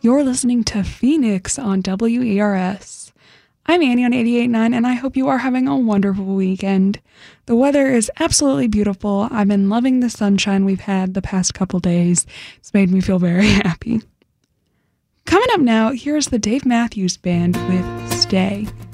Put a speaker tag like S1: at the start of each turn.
S1: You're listening to Phoenix on WERS. I'm Annie on 88.9, and I hope you are having a wonderful weekend. The weather is absolutely beautiful. I've been loving the sunshine we've had the past couple days. It's made me feel very happy. Coming up now, here's the Dave Matthews Band with Stay.